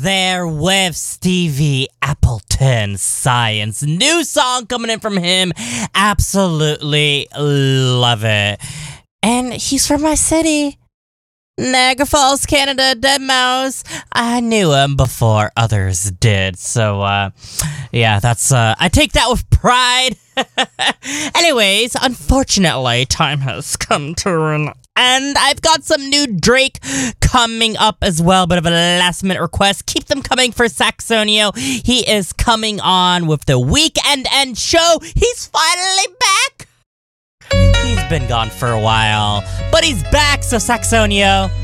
there with Stevie Appleton Science. New song coming in from him. Absolutely love it. And he's from my city, Niagara Falls, Canada. Deadmau5. I knew him before others did. So, yeah, that's, I take that with pride. Anyways, unfortunately, time has come to an end. I've got some new Drake coming up as well. Bit of a last minute request. Keep them coming for Saxonio. He is coming on with the Weekend End show. He's finally back. He's been gone for a while, but he's back. So Saxonio,